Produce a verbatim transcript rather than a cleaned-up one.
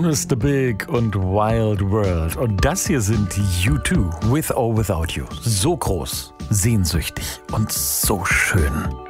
is the big and wild world. Und das hier sind U zwei, With or Without You. So groß, sehnsüchtig und so schön.